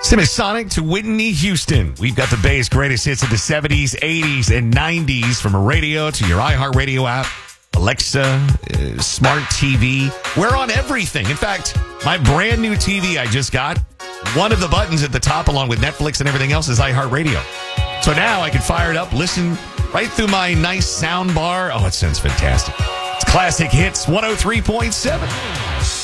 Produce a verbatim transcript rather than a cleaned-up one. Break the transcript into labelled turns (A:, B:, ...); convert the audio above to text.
A: Semisonic to Whitney Houston. We've got the Bay's greatest hits of the seventies, eighties, and nineties from a radio to your iHeartRadio app, Alexa, uh, smart T V. We're on everything. In fact, my brand new T V I just got, one of the buttons at the top along with Netflix and everything else is iHeartRadio. So now I can fire it up, listen right through my nice sound bar. Oh, it sounds fantastic. It's Classic Hits one oh three point seven.